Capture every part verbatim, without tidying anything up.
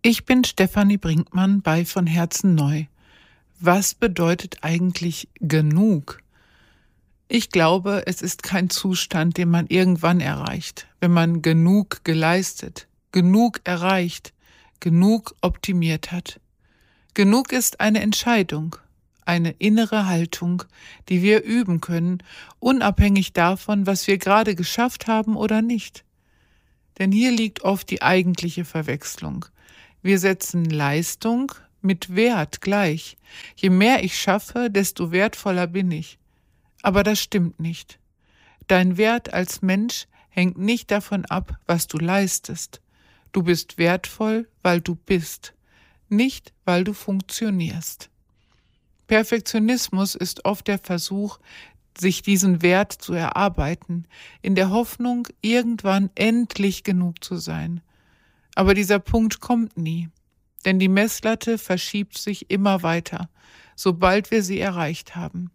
Ich bin Stefanie Brinkmann bei Von Herzen neu. Was bedeutet eigentlich genug? Ich glaube, es ist kein Zustand, den man irgendwann erreicht, wenn man genug geleistet, genug erreicht, genug optimiert hat. Genug ist eine Entscheidung, eine innere Haltung, die wir üben können, unabhängig davon, was wir gerade geschafft haben oder nicht. Denn hier liegt oft die eigentliche Verwechslung. Wir setzen Leistung mit Wert gleich. Je mehr ich schaffe, desto wertvoller bin ich. Aber das stimmt nicht. Dein Wert als Mensch hängt nicht davon ab, was du leistest. Du bist wertvoll, weil du bist, nicht weil du funktionierst. Perfektionismus ist oft der Versuch, sich diesen Wert zu erarbeiten, in der Hoffnung, irgendwann endlich genug zu sein. Aber dieser Punkt kommt nie, denn die Messlatte verschiebt sich immer weiter, sobald wir sie erreicht haben.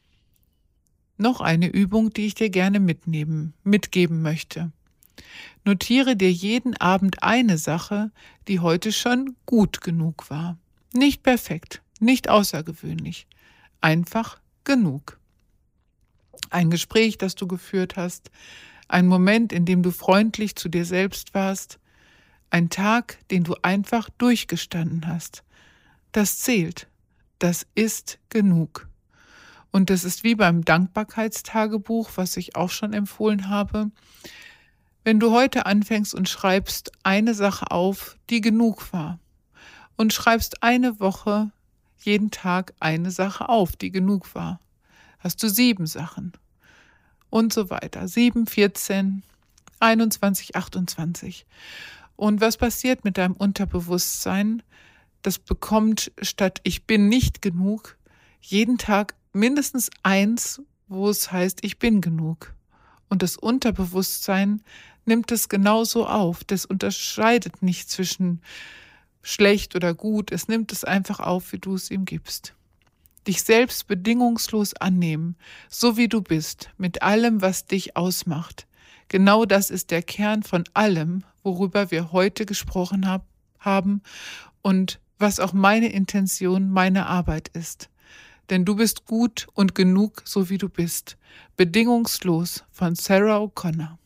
Noch eine Übung, die ich dir gerne mitnehmen, mitgeben möchte. Notiere dir jeden Abend eine Sache, die heute schon gut genug war. Nicht perfekt, nicht außergewöhnlich, einfach genug. Ein Gespräch, das du geführt hast, ein Moment, in dem du freundlich zu dir selbst warst, ein Tag, den du einfach durchgestanden hast. Das zählt. Das ist genug. Und das ist wie beim Dankbarkeitstagebuch, was ich auch schon empfohlen habe. Wenn du heute anfängst und schreibst eine Sache auf, die genug war, und schreibst eine Woche jeden Tag eine Sache auf, die genug war, hast du sieben Sachen und so weiter. Sieben, vierzehn, einundzwanzig, achtundzwanzig. Und was passiert mit deinem Unterbewusstsein? Das bekommt statt ich bin nicht genug jeden Tag mindestens eins, wo es heißt, ich bin genug. Und das Unterbewusstsein nimmt es genauso auf. Das unterscheidet nicht zwischen schlecht oder gut. Es nimmt es einfach auf, wie du es ihm gibst. Dich selbst bedingungslos annehmen, so wie du bist, mit allem, was dich ausmacht. Genau das ist der Kern von allem, worüber wir heute gesprochen hab, haben und was auch meine Intention, meine Arbeit ist. Denn du bist gut und genug, so wie du bist. Bedingungslos von Sarah O'Connor.